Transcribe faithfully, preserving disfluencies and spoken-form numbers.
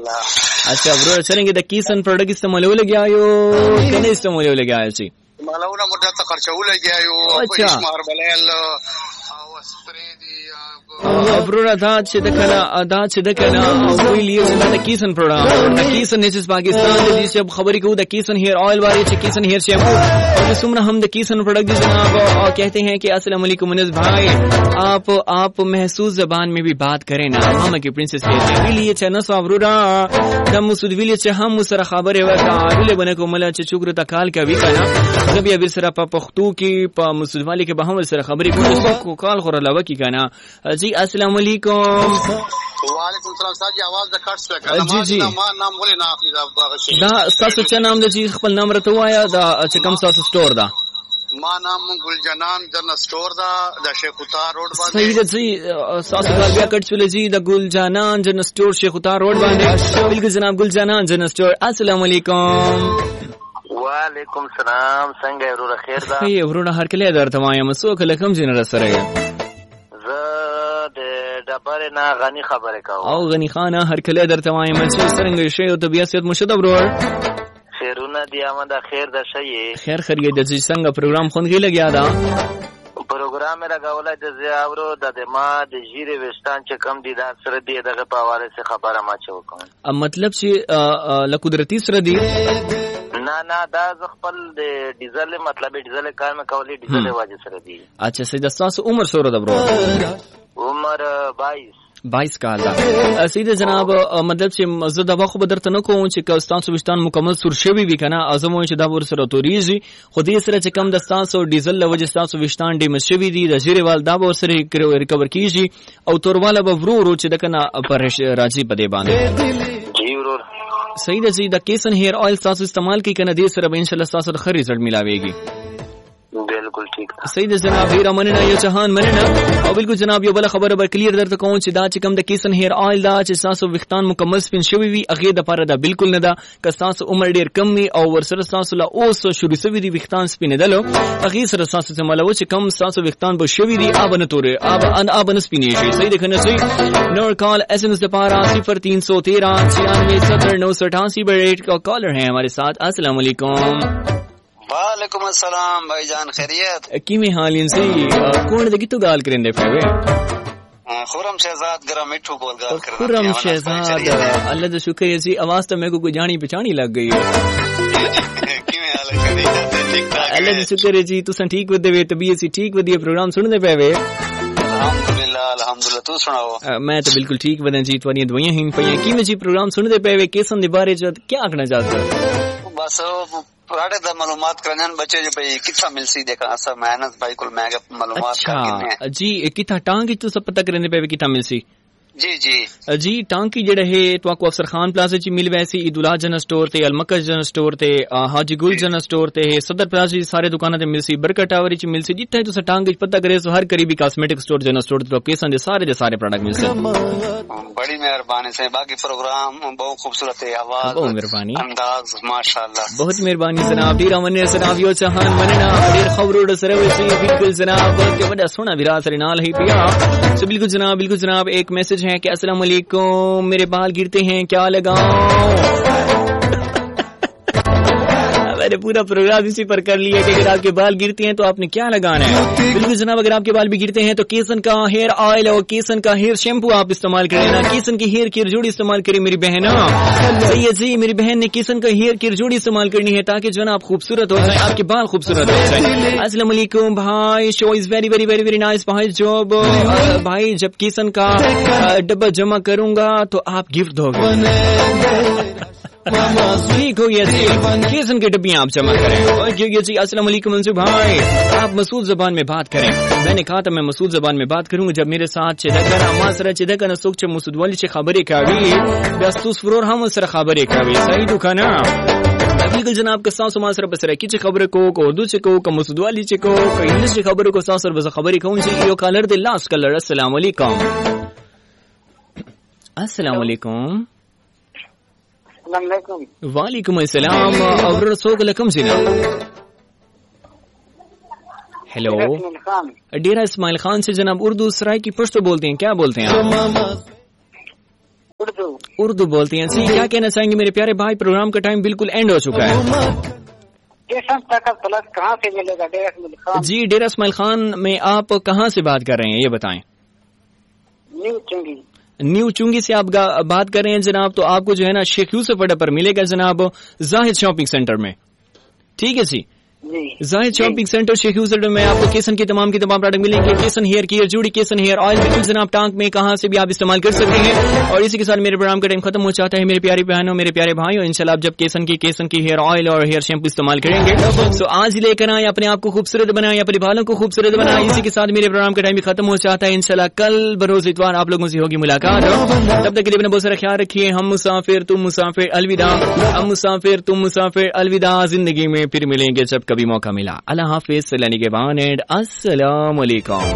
अच्छा ब्रो चलेंगे the कीसन product इस्तेमाल हो लगे आयो कने इस्तेमाल हो लगे आयो सी مالونه مدته خرچو لګیاو اچھا اسمار بلل او سپری دی ابرو دا چې د کله دا چې د کله ویلی چې د کیسن پروګرام د کیسن نشس پاکستان د دې چې خبرې کوو د کیسن هیر آئل بارے چې کیسن هیر شیمپو اور سمنا ہم د کیسن پروڈکٹ جناب اور کہتے ہیں کہ السلام علیکم منز بھائی آپ آپ محسوس زبان میں بھی بات کریں نا ماما کی پرنسس کہتے ہیں ویلی چې نو ابرورا د مسعود ویلی چې هم سره خبره وکړه ویلی بنه کومه چې شکر تکال کوي کنه نبی ابي سره په پښتو کې په مسعود والی کې به هم سره خبرې کوو کال خور لوه کی کنه جی السلام علیکم وعلیکم السلام ساجي आवाज د کټ څخه جی جی ما نام ولې نه اخلي دا باغشي دا تاسو چې نام د جی خپل نام راته وایا دا چې کوم تاسو سٹور دا ما نام ګلجنان جنرال سٹور دا د شیخ وطار روډ باندې صحیح ده جی تاسو دا بیا کټ چولې جی د ګلجنان جنرال سٹور شیخ وطار روډ باندې بالکل جناب ګلجنان جنرال سٹور السلام علیکم وعلیکم السلام څنګه ورو خیر دا ای ورونه هر کله درته وایم سو کله کوم جن را سره زه د دبر نه غنی خبره کوم او غنی خان هر کله درته وایم چې څنګه شی او طبيعت صحت مشد برور خیرونه دی امد خیر د شی خیر خیر د څنګه پروګرام خونګی لګیا دا پروګرام راغولای د زیاورو د ما د جیره وستان چې کم دي دا سره دی دغه په حواله څخه خبره ما چو کوم مطلب چې ل قدرتی سره دی نه نه دا خپل د ډیزل مطلب ډیزل کار مې کولې ډیزل واجب سره دی اچھا سید تاسو عمر سره د برو عمر بائیس بائیس کال دا سید جناب مطلب چې زه د واخو بدرته نه کوم چې کاستان سوشتان مکمل سر شوی وی کنه اعظم چې دا ور سره توریږي خو دې سره چې کم د تاسو ډیزل لوجه تاسو وشتان ډیم شوی دي د زیروال دا ور سره ریکور کیږي او تورواله به ورو ورو چې د کنه پر راځي په دې باندې جی ورو صحیح ده چې د کیسن هیر آئل تاسو استعمال کی کنه دې سره به ان شاء الله تاسو خیر رزلټ ملاويږي بالکل ٹھیک صحیح ده جناب هیر مننه یو جهان مننه او بالکل جناب یو بل خبره به کلیر درته کوم چې دا چې کم د کیسن هیر آئل دا چې تاسو وختان مکمل سپین شوی وي اغه د پاره دا بالکل نه ده که تاسو عمر ډیر کم وي او ورسره تاسو لا اوس شروع شوی دي وختان سپین دلو اغه سره تاسو ته ملو چې کم تاسو وختان به شوی دي ابنه تورې اب ان ابنه سپینې شي صحیح ده کنه صحیح نو کال ایس ام ایس د پاره صفر تین سو تیرہ چھیانوے ستر نو سو اٹھاسی پر ایٹ کا کالر ہے ہمارے ساتھ السلام علیکم وعلیکم السلام بھائی جان خیریت کیویں حال ان سی کون دگی تو گال کرندے پے خرم شہزاد گرا مٹھو بول گال کردا خرم شہزاد اللہ دا شکر ہے جی آواز تو میرے کو جانی پہچانی لگ گئی ہے کیویں حال ہے خیریت ٹھیک ٹھاک اللہ دا شکر ہے جی تساں ٹھیک ودے وے طبیعت سی ٹھیک ودی پروگرام سننے پے وے الحمدللہ الحمدللہ تو سناؤ میں تو بالکل ٹھیک ودے جی توانی دویاں ہیں پئی کیویں جی پروگرام سننے پے وے کیسن دے بارے جو کیا کہنا چاہتے ہو بس پراٹے دا معلومات کرنن بچے جو بھائی کتھا ملسی دیکھا اسا محنت بھائی کول میں معلومات کرنے جی کتھا ٹانگ تو سب پتہ کرنے پے کتھا ملسی جی جی جی ٹانکی جڑا ہے تو کو افسر خان پلازا چ مل ویسی عید اللہ جنرل سٹور تے المکش جنرل سٹور تے حاجی گل جنرل سٹور تے صدر پلازا سارے دکاناں تے ملسی برکت ٹاور چ ملسی جتھے تو ٹانگ پتہ کرے سو ہر قریبی کاسمیٹک سٹور جنرل سٹور تے لوکیشن دے سارے دے سارے پروڈکٹ ملسے بڑی مہربانی سے باقی پروگرام بہت خوبصورت ہے آواز بہت مہربانی انداز ماشاءاللہ بہت مہربانی جناب ڈیرا من جناب یو چہان مننا ډیر خبرو سره وسی بالکل جناب کے بڑا سونا ویرا سره نال ہی پیا سو بالکل جناب بالکل جناب ایک میسج ہے کہ السلام علیکم میرے بال گرتے ہیں کیا لگاؤں میں نے پورا پروگرام اسی پر کر لیا کہ اگر آپ کے بال گرتے ہیں تو آپ نے کیا لگانا ہے بالکل جناب اگر آپ کے بال بھی گرتے ہیں تو کیسن کا ہیئر آئل اور کیسن کا ہیئر شیمپو آپ استعمال کریں نا کیسن کی ہیئر کی جوڑی استعمال کریں میری بہن صحیح ہے جی میری بہن نے کیسن کا ہیئر کی جوڑی استعمال کرنی ہے تاکہ جو ہے نا آپ خوبصورت ہو جائیں آپ کے بال خوبصورت ہو جائیں السلام علیکم بھائی شو is very very very very nice بھائی جاب بھائی جب کیسن کا ڈبہ جمع کروں گا تو آپ گفٹ دو گے ٹھیک ہو گیا جی کیسن کے ڈبیاں آپ جمع کریں جی السلام علیکم منصور بھائی آپ مسعود زبان میں بات کریں میں نے کہا تھا میں مسعود زبان میں بات کروں گا جب میرے ساتھ چدکنا ماسره چدکنا سوک چ مسعود والی چ خبرې کاوي بس تو فرور هم سره خبرې کاوي صحیح دکانا بالکل جناب کا ساس ماسره بس رکی چ خبر کو کو اردو چ کو کو مسعود والی چ کو کو انګلیش چ خبر کو ساس بس خبرې کوم چې you collar the loss colour السلام علیکم السلام علیکم السلام علیکم وعلیکم السلام اور سوک لکم سینا हेलो डेरा इस्माइल खान से जनाब उर्दू सराय की पश्तो बोलते हैं क्या बोलते हैं आप उर्दू اردو اردو بولتی ہیں. جی کیا کہنا چاہیں گے میرے پیارے بھائی؟ پروگرام کا ٹائم بالکل اینڈ ہو چکا ہے. کیسن طاقت پلس کہاں سے ملے گا؟ ڈیرا اسماعیل خان. جی ڈیرا اسماعیل خان میں آپ کہاں سے بات کر رہے ہیں یہ بتائیں؟ نیو چنگی. نیو چنگی سے آپ بات کر رہے ہیں جناب. تو آپ کو جو ہے نا شیخ یوسف اڈا پر ملے گا جناب زاہد شاپنگ سینٹر میں. ٹھیک ہے جی. زاہد شاپنگ سینٹر شیخ یوسف میں آپ کو کیسن کی تمام کی تمام پروڈکٹ ملیں گے. کیسن ہیئر کیئر جوڑی کیسن ہیئر آئل بالکل جناب ٹانک میں کہاں سے بھی آپ استعمال کر سکتے ہیں. اور اسی کے ساتھ میرے پروگرام کا ٹائم ختم ہو جاتا ہے میرے پیاری بہنوں میرے پیارے بھائیوں. انشاءاللہ آپ جب کیسن کی کیسن کی ہیئر آئل اور ہیئر شیمپو استعمال کریں گے تو آج لے کر آئیں اپنے آپ کو خوبصورت بنائیں اپنے بالوں کو خوبصورت بنائیں. اسی کے ساتھ میرے پروگرام کا ٹائم بھی ختم ہو جاتا ہے. انشاءاللہ کل بروز اتوار آپ لوگوں سے ہوگی ملاقات. تب تک کے لیے اپنا بہت سارا خیال رکھیے. ہم مسافر تم مسافر الوداع. ہم مسافر تم مسافر الوداع. زندگی میں پھر ملیں گے جب کبھی موقع ملا. اللہ حافظ. السلام علیکم.